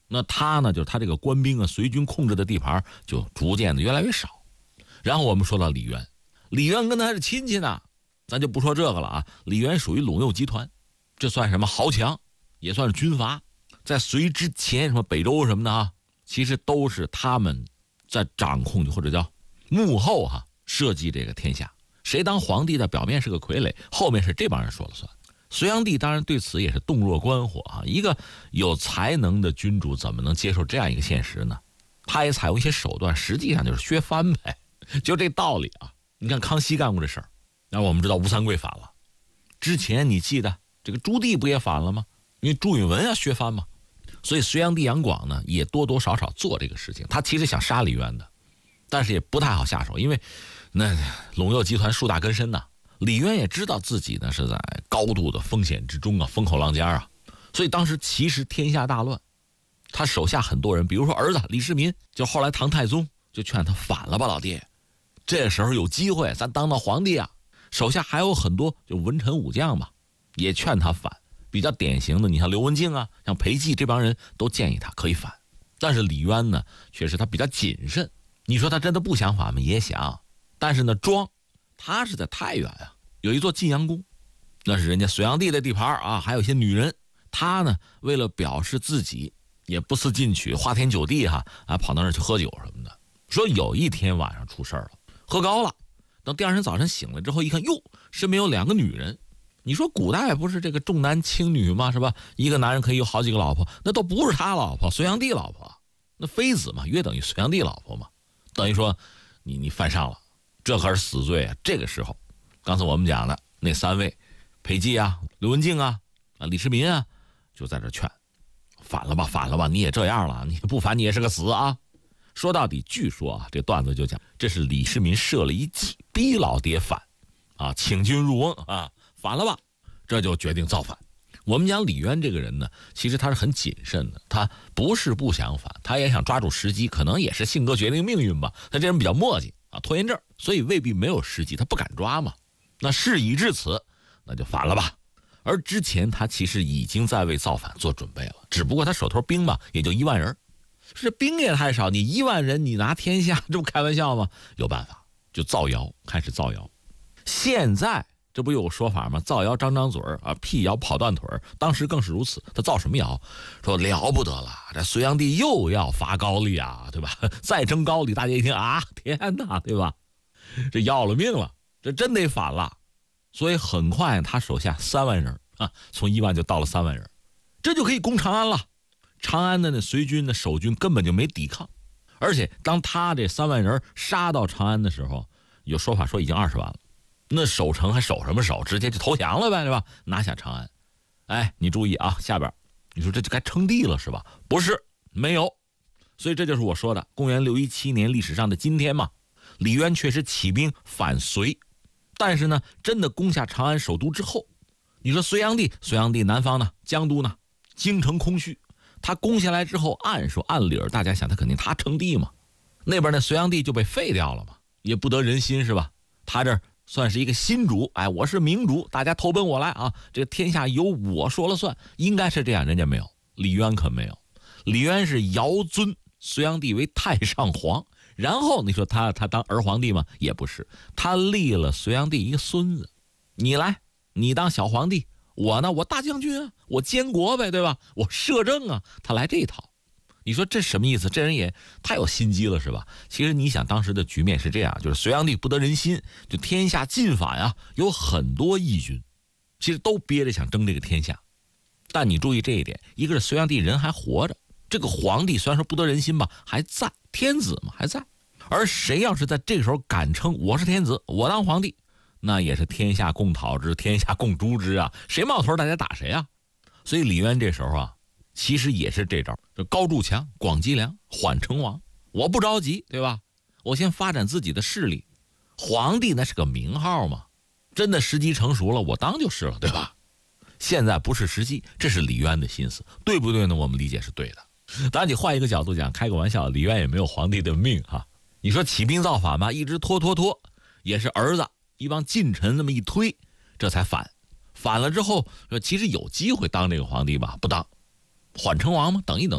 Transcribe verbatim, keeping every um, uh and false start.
那他呢，就是他这个官兵啊，随军控制的地盘就逐渐的越来越少。然后我们说到李渊，李渊跟他是亲戚呢，咱就不说这个了啊。李渊属于陇右集团，这算什么豪强，也算是军阀。在隋之前，什么北周什么的啊，其实都是他们在掌控，或者叫幕后哈、啊，设计这个天下。谁当皇帝的表面是个傀儡，后面是这帮人说了算。隋炀帝当然对此也是洞若观火啊，一个有才能的君主怎么能接受这样一个现实呢？他也采用一些手段，实际上就是削藩呗，就这道理啊。你看康熙干过这事儿，那我们知道吴三桂反了，之前你记得这个朱棣不也反了吗？因为朱允炆要削藩嘛，所以隋炀帝杨广呢也多多少少做这个事情。他其实想杀李渊的，但是也不太好下手，因为那陇右集团树大根深呐。李渊也知道自己呢是在高度的风险之中啊，风口浪尖啊，所以当时其实天下大乱，他手下很多人，比如说儿子李世民，就后来唐太宗就劝他反了吧，老爹，这时候有机会，咱当到皇帝啊。手下还有很多就文臣武将嘛，也劝他反。比较典型的，你像刘文静啊，像裴寂这帮人都建议他可以反，但是李渊呢，确实他比较谨慎。你说他真的不想反吗？也想，但是呢，装。他是在太原啊，有一座晋阳宫，那是人家隋炀帝的地盘啊，还有一些女人。他呢，为了表示自己也不思进取，花天酒地哈啊，跑到那儿去喝酒什么的。说有一天晚上出事了，喝高了，等第二天早晨醒了之后一看，哟，身边有两个女人。你说古代不是这个重男轻女吗？是吧？一个男人可以有好几个老婆，那都不是他老婆，隋炀帝老婆，那妃子嘛，约等于隋炀帝老婆嘛，等于说你你犯上了，这可是死罪啊！这个时候，刚才我们讲的那三位，裴寂啊、刘文静啊、啊李世民啊，就在这劝，反了吧，反了吧，你也这样了，你不反你也是个死啊！说到底，据说啊，这段子就讲，这是李世民设了一计，逼老爹反，啊，请君入瓮啊。反了吧，这就决定造反。我们讲李渊这个人呢，其实他是很谨慎的，他不是不想反，他也想抓住时机，可能也是性格决定命运吧。他这人比较磨叽啊，拖延症，所以未必没有时机，他不敢抓嘛。那事已至此，那就反了吧。而之前他其实已经在为造反做准备了，只不过他手头兵嘛，也就一万人，这兵也太少，你一万人你拿天下，这不开玩笑吗？有办法，就造谣，开始造谣。现在这不有个说法吗？造谣张张嘴啊，辟谣跑断腿。当时更是如此。他造什么谣？说了不得了，这隋炀帝又要伐高丽啊，对吧？再征高丽，大家一听啊，天哪，对吧？这要了命了，这真得反了。所以很快他手下三万人啊，从一万就到了三万人，这就可以攻长安了。长安的那隋军的守军根本就没抵抗，而且当他这三万人杀到长安的时候，有说法说已经二十万了。那守城还守什么守？直接就投降了呗，对吧？拿下长安。哎，你注意啊，下边你说这就该称帝了是吧？不是，没有。所以这就是我说的公元六一七年历史上的今天嘛。李渊确实起兵反隋，但是呢，真的攻下长安首都之后，你说隋炀帝，隋炀帝南方呢，江都呢，京城空虚，他攻下来之后，按说按理儿大家想他肯定他称帝嘛，那边呢隋炀帝就被废掉了嘛，也不得人心是吧？他这算是一个新主，哎，我是明主，大家投奔我来啊，这个天下由我说了算，应该是这样。人家没有，李渊可没有，李渊是遥尊隋炀帝为太上皇，然后你说他他当儿皇帝吗？也不是，他立了隋炀帝一个孙子，你来，你当小皇帝，我呢，我大将军啊，我监国呗，对吧？我摄政啊，他来这一套。你说这什么意思？这人也太有心机了是吧？其实你想当时的局面是这样，就是隋炀帝不得人心，就天下尽反啊，有很多义军其实都憋着想争这个天下。但你注意这一点，一个是隋炀帝人还活着，这个皇帝虽然说不得人心吧，还在，天子嘛还在。而谁要是在这个时候敢称我是天子，我当皇帝，那也是天下共讨之，天下共诛之啊，谁冒头大家打谁啊。所以李渊这时候啊，其实也是这招，就高筑墙，广积粮，缓称王。我不着急，对吧？我先发展自己的势力。皇帝那是个名号嘛，真的时机成熟了，我当就是了，对吧？现在不是时机，这是李渊的心思，对不对呢？我们理解是对的。当然你换一个角度讲，开个玩笑，李渊也没有皇帝的命哈。你说起兵造反吧，一直拖拖拖，也是儿子一帮近臣那么一推，这才反。反了之后，其实有机会当这个皇帝吧，不当。缓称王吗？等一等。